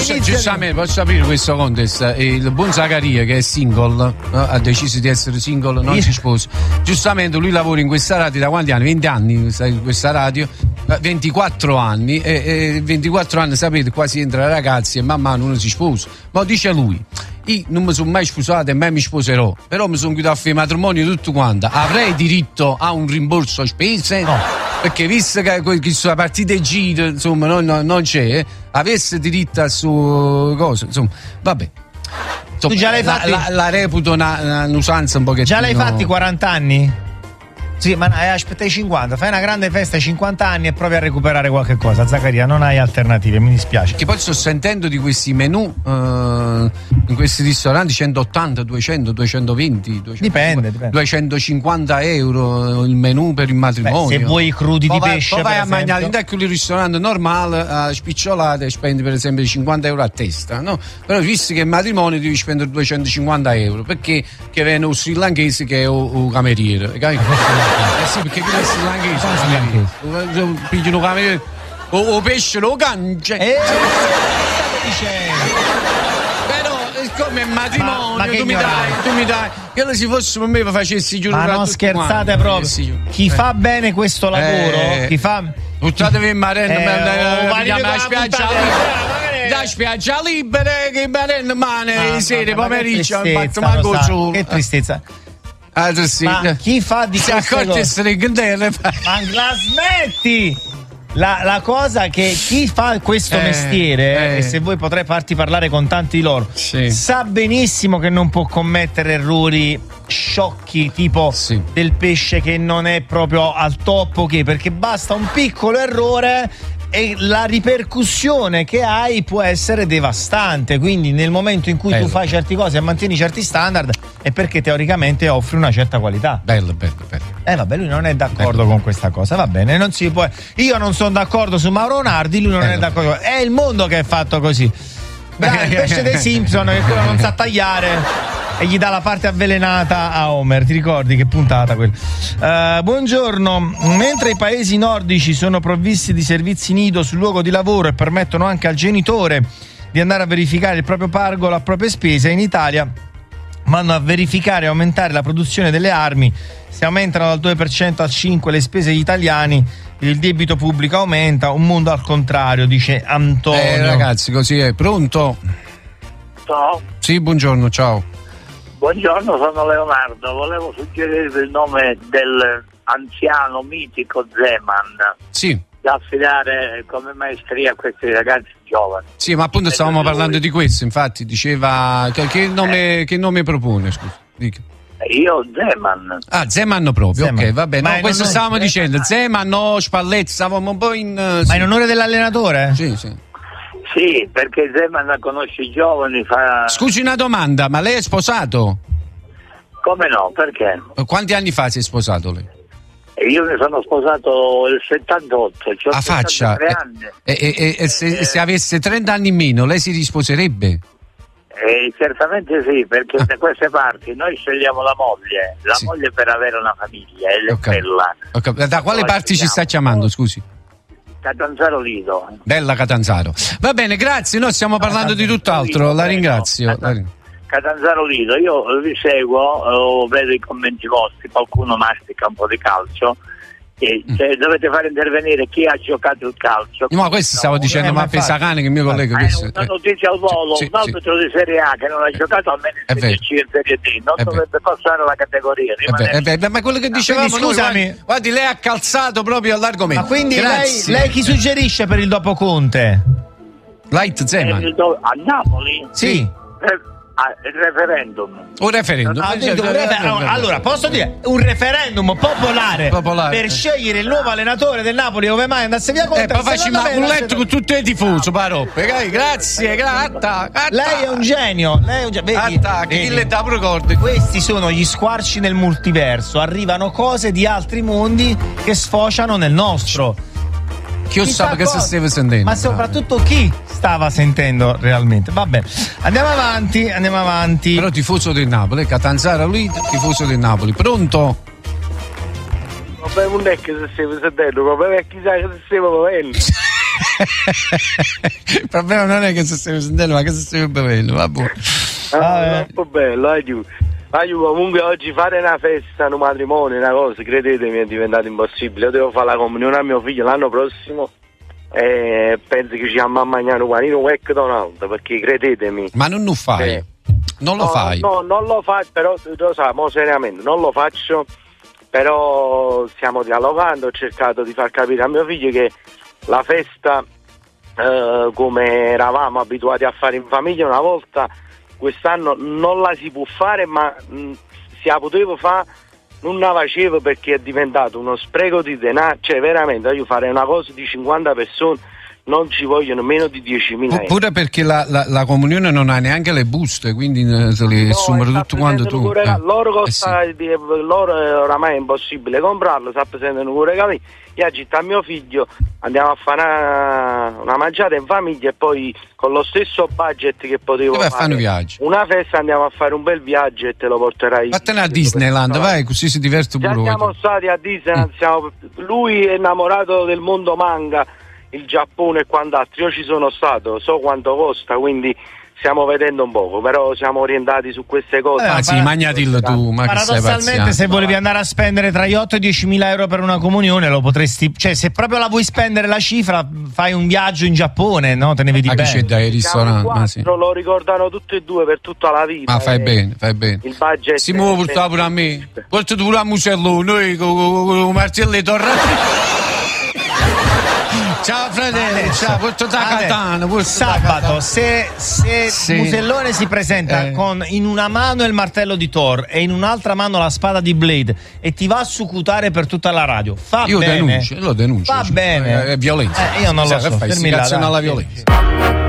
giustamente posso aprire questo contest. Il buon Zaccaria, che è single, no? Ha deciso di essere single, non si sposa. Giustamente lui lavora in questa radio da quanti anni? 20 anni in questa radio, 24 anni e 24 anni, sapete, quasi entra ragazzi e man mano uno si sposa. Ma dice lui: io non mi sono mai sposato e mai mi sposerò, però mi sono chiuso a fare matrimonio tutto quanto. Avrei diritto a un rimborso a spese? No. Perché visto che questa partita e giro, insomma, non c'è, avesse diritto a su cosa, insomma, vabbè. Insomma, tu già l'hai fatti? La reputo un'usanza un pochettino. Già l'hai fatti 40 anni? Sì, ma aspetta i 50, fai una grande festa ai 50 anni e provi a recuperare qualche cosa. Zaccaria, non hai alternative, mi dispiace. Che poi sto sentendo di questi menù in questi ristoranti 180, 200, 220, 200, dipende. 250 euro il menù per il matrimonio. Beh, se vuoi i crudi di pesce, poi vai a mangiare in un ristorante normale a spicciolate e spendi per esempio 50 euro a testa, no? Però visto che il matrimonio devi spendere 250 euro perché che viene un srilanchese che è un cameriere, capito? Sì, perché quello è srilanchese. Pigliano cameriere o pesce lo cancia. Però come matrimonio ma tu mi dai che se fosse per me facessi giurare. Ma non scherzate proprio. Chi fa bene questo lavoro, chi fa buttatevi in la spiaggia da spiaggia libera che bene mane sera pomeriggio che tristezza. Sì. Ma chi fa di queste cose? Ma la smetti! La cosa che chi fa questo mestiere, e se vuoi potrei farti parlare con tanti di loro, sa benissimo che non può commettere errori sciocchi tipo del pesce che non è proprio al top, perché basta un piccolo errore e la ripercussione che hai può essere devastante. Quindi nel momento in cui tu fai certe cose e mantieni certi standard è perché teoricamente offri una certa qualità. Bello. Vabbè, lui non è d'accordo con questa cosa, va bene, non si può. Io non sono d'accordo su Mauro Nardi, lui non è d'accordo. È il mondo che è fatto così. Bravo, il pesce dei Simpson che quello non sa tagliare e gli dà la parte avvelenata a Homer. Ti ricordi che puntata quella? Buongiorno. Mentre i paesi nordici sono provvisti di servizi nido sul luogo di lavoro e permettono anche al genitore di andare a verificare il proprio pargolo a proprie spese, in Italia vanno a verificare e aumentare la produzione delle armi. Se aumentano dal 2% al 5% le spese degli italiani, il debito pubblico aumenta. Un mondo al contrario, dice Antonio. Ragazzi, così è. Pronto? Ciao. Sì, buongiorno, ciao. Buongiorno, sono Leonardo. Volevo suggerirvi il nome dell'anziano mitico Zeman. Sì. Da affidare come maestria a questi ragazzi giovani. Sì, ma appunto stavamo parlando di questo, infatti diceva che nome propone, scusa. Dica. Io Zeman. Ah, Zeman proprio, Zeman. ok, va bene. No, questo stavamo dicendo, Zeman, no, Spalletti, stavamo un po' in... Ma in onore dell'allenatore? Sì. Sì, perché Zeman conosce i giovani, fa... Scusi una domanda, ma lei è sposato? Come no, perché? Quanti anni fa si è sposato lei? Io mi sono sposato nel 78, cioè a faccia. anni. E se avesse 30 anni in meno, lei si risposerebbe? Certamente sì, perché da queste parti noi scegliamo la moglie per avere una famiglia, è bella. Okay. Da quale parti ci sta chiamando, scusi? Catanzaro Lido. Bella Catanzaro. Va bene, grazie, noi stiamo parlando di tutt'altro, la ringrazio. Catanzaro Lido, io vi seguo, vedo i commenti vostri, qualcuno mastica un po' di calcio. Cioè, dovete fare intervenire chi ha giocato il calcio. Ma questo stavo dicendo, ma Pesacane, che mio collega. Una notizia al volo, un arbitro di Serie A che non ha giocato almeno in Serie C e Serie D, non dovrebbe passare la categoria. Ma quello che dicevamo, scusami, guardi, lei ha calzato proprio all'argomento. Ma quindi lei chi suggerisce per il dopo Conte? Light Zeman. A Napoli? Sì. Il referendum. Un referendum. Allora, posso dire un referendum popolare. Per scegliere il nuovo allenatore del Napoli, dove mai andasse via Conte. Poi facciamo un letto con tutti i tifosi, paroppe. Grazie. Lei è un genio. Vedi? Questi sono gli squarci nel multiverso. Arrivano cose di altri mondi che sfociano nel nostro. Chi sa che si stava sentendo? Ma soprattutto chi stava sentendo realmente? Vabbè, andiamo avanti. Però tifoso del Napoli, Catanzaro lui, tifoso del Napoli. Pronto? Vabbè, non è che si stava sentendo, ma chissà che si stava muovendo. Il problema non è che se stai sentendo, ma che se stai bevendo, va buono. Troppo bello, comunque oggi fare una festa, un matrimonio, una cosa, credetemi, è diventato impossibile. Io devo fare la comunione a mio figlio l'anno prossimo e penso che ci andiamo a mangiare un panino McDonald's, perché credetemi. Ma non lo fai? Non lo fai? No, non lo faccio, però lo sa, seriamente, non lo faccio, però stiamo dialogando, ho cercato di far capire a mio figlio che la festa, come eravamo abituati a fare in famiglia una volta, quest'anno non la si può fare, ma se la potevo fare non la facevo perché è diventato uno spreco di denaro, cioè veramente io fare una cosa di 50 persone non ci vogliono meno di 10.000 euro. Pure perché la comunione non ha neanche le buste, quindi se le assumere tutto quanto tu. Loro costa, loro oramai è impossibile comprarlo, sta presentando un regalo. Io agito a mio figlio, andiamo a fare una mangiata in famiglia e poi con lo stesso budget che potevo fare una festa andiamo a fare un bel viaggio e te lo porterai. Vattene a Disneyland, vai, così si diverte pure. Siamo stati a Disneyland, lui è innamorato del mondo manga, il Giappone e quant'altro. Io ci sono stato, so quanto costa, quindi stiamo vedendo un poco, però siamo orientati su queste cose. Magnatillo tu, ma paradossalmente se volevi andare a spendere tra gli 8 e 10.000 euro per una comunione lo potresti, cioè se proprio la vuoi spendere la cifra fai un viaggio in Giappone, no? Te ne vedi bene. C'è dai ristoranti, lo ricordano tutti e due per tutta la vita. Ma fai bene. Il budget si muove portare pure a me. Porta tu a Musello, noi con Marcello Torre. Ciao fratello, ciao, porto da Catano. Sabato, se Musellone si presenta con in una mano il martello di Thor e in un'altra mano la spada di Blade e ti va a sucutare per tutta la radio, io denuncio. Va bene. È violenza. Io non lo so. Fai alla violenza.